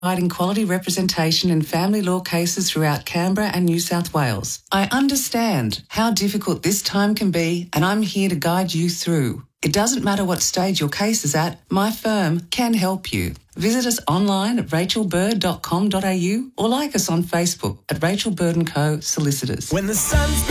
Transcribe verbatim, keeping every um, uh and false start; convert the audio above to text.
providing quality representation in family law cases throughout Canberra and New South Wales. I understand how difficult this time can be, and I'm here to guide you through. It doesn't matter what stage your case is at, my firm can help you. Visit us online at rachel bird dot com dot a u or like us on Facebook at Rachel Bird and Co Solicitors. When the sun's